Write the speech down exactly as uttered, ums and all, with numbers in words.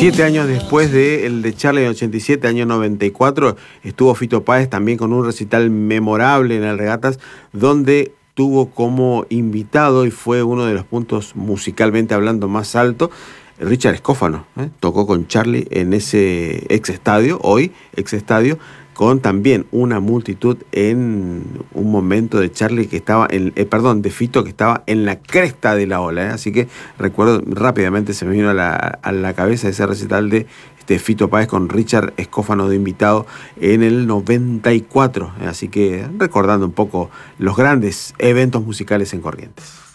Siete años después del de Charlie en el ochenta y siete, año noventa y cuatro, estuvo Fito Páez también con un recital memorable en el Regatas, donde tuvo como invitado, y fue uno de los puntos musicalmente hablando más alto, Richard Escófano, ¿eh? Tocó con Charlie en ese ex estadio, hoy ex estadio, con también una multitud en un momento de Charlie que estaba, en, eh, perdón, de Fito que estaba en la cresta de la ola, ¿eh? Así que recuerdo rápidamente, se me vino a la, a la cabeza ese recital de este Fito Páez con Richard Escófano de invitado en el noventa y cuatro, ¿eh? Así que recordando un poco los grandes eventos musicales en Corrientes.